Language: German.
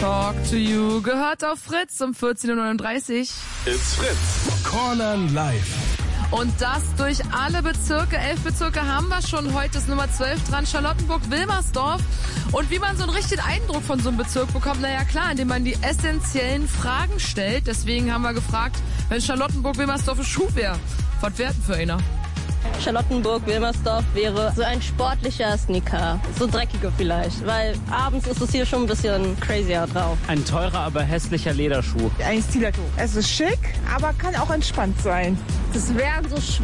Talk to You gehört auf Fritz um 14:39 Uhr. It's Fritz. Cornern live. Und das durch alle Bezirke. 11 Bezirke haben wir schon. Heute ist Nummer 12 dran. Charlottenburg-Wilmersdorf. Und wie man so einen richtigen Eindruck von so einem Bezirk bekommt, naja klar, indem man die essentiellen Fragen stellt. Deswegen haben wir gefragt, wenn Charlottenburg-Wilmersdorf ein Schuh wäre, was wäre denn für einer? Charlottenburg-Wilmersdorf wäre so ein sportlicher Sneaker. So dreckiger vielleicht, weil abends ist es hier schon ein bisschen crazier drauf. Ein teurer, aber hässlicher Lederschuh. Ein Stiletto. Es ist schick, aber kann auch entspannt sein. Das wären so